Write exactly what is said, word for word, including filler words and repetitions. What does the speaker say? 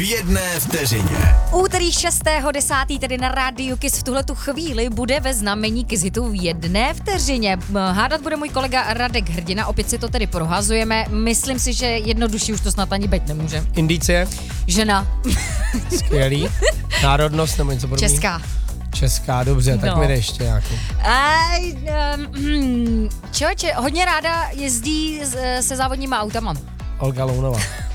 v jedné vteřině. Úterý šestého desátého tedy na rádiu Kiss v tuhletu chvíli bude ve znamení Kiss hitu v jedné vteřině. Hádat bude můj kolega Radek Hrdina, opět si to tedy prohazujeme. Myslím si, že jednodušší už to snad ani být nemůže. Indicie? Žena. Skvělý. Národnost nebo něco podobného? Česká. Česká, dobře, tak No. mi dej ještě nějakou. Aj, um, člověče, hodně ráda jezdí s- se závodníma autama. Olga Lounová.